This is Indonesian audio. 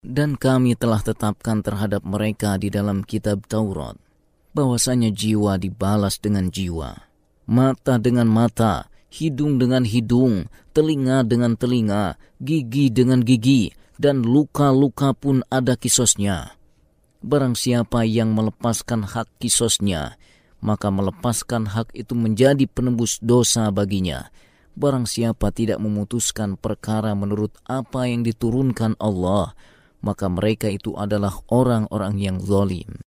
Dan kami telah tetapkan terhadap mereka di dalam kitab Taurat, bahwasanya jiwa dibalas dengan jiwa, mata dengan mata, hidung dengan hidung, telinga dengan telinga, gigi dengan gigi, dan luka-luka pun ada kisosnya. Barang siapa yang melepaskan hak kisosnya, maka melepaskan hak itu menjadi penembus dosa baginya. Barang siapa tidak memutuskan perkara menurut apa yang diturunkan Allah, maka mereka itu adalah orang-orang yang zalim.